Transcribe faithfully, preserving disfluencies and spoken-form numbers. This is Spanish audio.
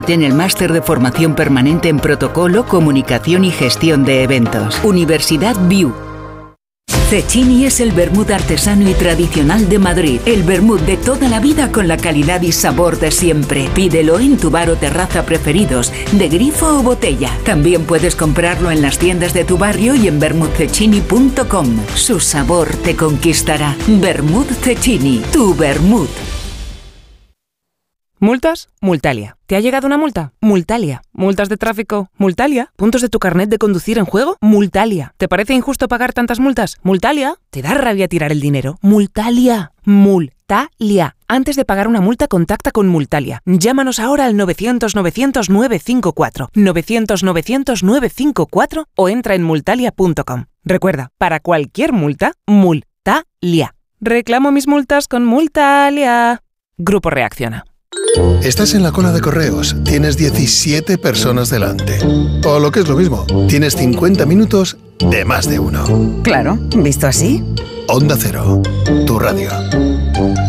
En el máster de formación permanente en protocolo, comunicación y gestión de eventos. Universidad B I U. Cecchini es el vermut artesano y tradicional de Madrid. El vermut de toda la vida con la calidad y sabor de siempre. Pídelo en tu bar o terraza preferidos, de grifo o botella. También puedes comprarlo en las tiendas de tu barrio y en vermut cecchini punto com. Su sabor te conquistará. Vermut Cecchini, tu vermut. ¿Multas? Multalia. ¿Te ha llegado una multa? Multalia. ¿Multas de tráfico? Multalia. ¿Puntos de tu carnet de conducir en juego? Multalia. ¿Te parece injusto pagar tantas multas? Multalia. ¿Te da rabia tirar el dinero? Multalia. Multalia. Antes de pagar una multa, contacta con Multalia. Llámanos ahora al novecientos novecientos nueve cinco cuatro, novecientos novecientos nueve cinco cuatro o entra en multalia punto com. Recuerda, para cualquier multa, Multalia. Reclamo mis multas con Multalia. Grupo Reacciona. Estás en la cola de correos, tienes diecisiete personas delante. O lo que es lo mismo, tienes cincuenta minutos de más de uno. Claro, visto así. Onda Cero, tu radio.